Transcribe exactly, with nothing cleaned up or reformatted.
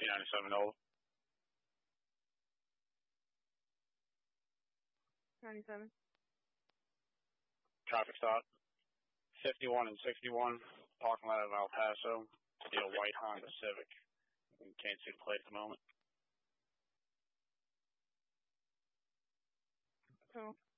ninety-seven Nova. ninety-seven. Traffic stop. fifty-one and sixty-one, parking lot of El Paso. See a white Honda Civic. You can't see the plate at the moment. Oh.